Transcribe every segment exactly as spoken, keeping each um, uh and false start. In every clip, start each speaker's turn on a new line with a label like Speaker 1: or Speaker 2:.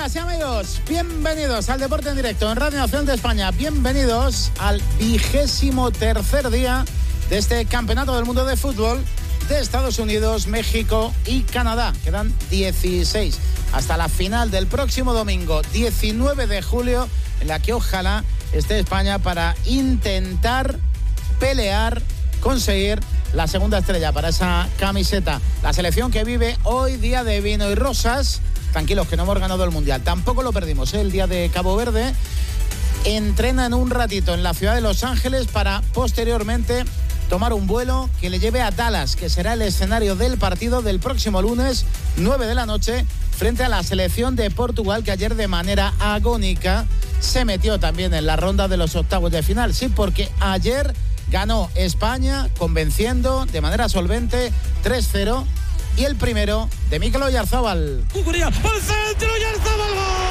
Speaker 1: Amigas y amigos, bienvenidos al Deporte en Directo en Radio Nacional de España. Bienvenidos al vigésimo tercer día de este Campeonato del Mundo de Fútbol de Estados Unidos, México y Canadá. Quedan dieciséis hasta la final del próximo domingo, diecinueve de julio, en la que ojalá esté España para intentar pelear, conseguir la segunda estrella para esa camiseta. La selección que vive hoy día de vino y rosas. Tranquilos, que no hemos ganado el Mundial. Tampoco lo perdimos, ¿eh? El día de Cabo Verde. Entrena en un ratito en la ciudad de Los Ángeles para posteriormente tomar un vuelo que le lleve a Dallas, que será el escenario del partido del próximo lunes, nueve de la noche, frente a la selección de Portugal, que ayer de manera agónica se metió también en la ronda de los octavos de final. Sí, porque ayer ganó España convenciendo de manera solvente tres cero. Y el primero de Mikel Oyarzabal.
Speaker 2: ¡Cucuría! ¡Al centro! ¡Oyarzabal!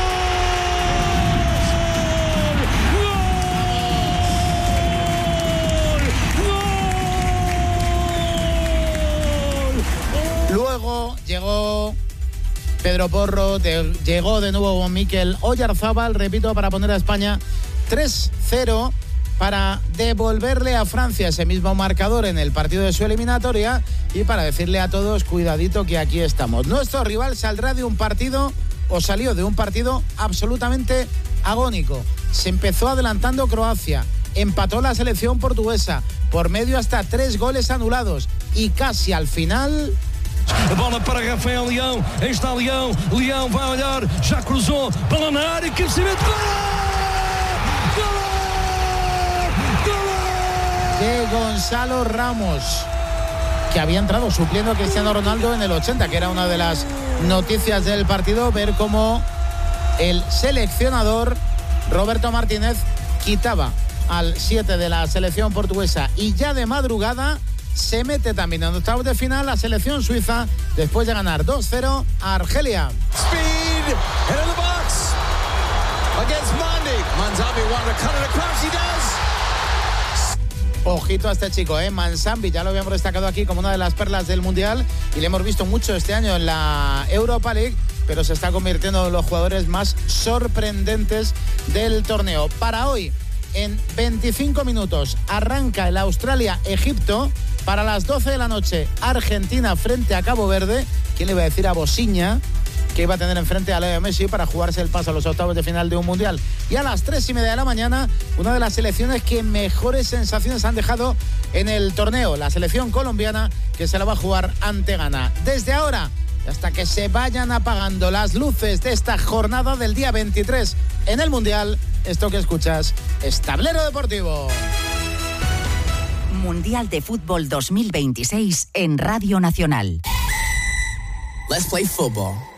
Speaker 1: ¡Gol! ¡Gol! Luego llegó Pedro Porro, de, llegó de nuevo Mikel Oyarzabal, repito, para poner a España tres cero, para devolverle a Francia ese mismo marcador en el partido de su eliminatoria y para decirle a todos, cuidadito que aquí estamos. Nuestro rival saldrá de un partido, o salió de un partido absolutamente agónico. Se empezó adelantando Croacia, empató la selección portuguesa, por medio hasta tres goles anulados y casi al final...
Speaker 2: A bola para Rafael Leão, aí está Leão, Leão vai olhar, já cruzou, bola na área, cabeceamento,
Speaker 1: de Gonzalo Ramos, que había entrado supliendo a Cristiano Ronaldo en el ochenta, que era una de las noticias del partido, ver cómo el seleccionador Roberto Martínez quitaba al siete de la selección portuguesa. Y ya de madrugada se mete también en octavos de final la selección suiza después de ganar dos cero a Argelia.
Speaker 3: Speed into the box against Mandi. Manzambi wanted to cut it across, he does.
Speaker 1: Ojito a este chico, ¿eh? Manzambi, ya lo habíamos destacado aquí como una de las perlas del Mundial y le hemos visto mucho este año en la Europa League, pero se está convirtiendo en los jugadores más sorprendentes del torneo. Para hoy, en veinticinco minutos, arranca el Australia-Egipto. Para las doce de la noche, Argentina frente a Cabo Verde. ¿Quién le iba a decir a Bosiña que iba a tener enfrente a Leo Messi para jugarse el paso a los octavos de final de un Mundial? Y a las tres y media de la mañana, una de las selecciones que mejores sensaciones han dejado en el torneo, la selección colombiana, que se la va a jugar ante Ghana. Desde ahora, hasta que se vayan apagando las luces de esta jornada del día veintitrés en el Mundial, esto que escuchas es Tablero Deportivo.
Speaker 4: Mundial de Fútbol dos mil veintiséis en Radio Nacional.
Speaker 5: Let's play football.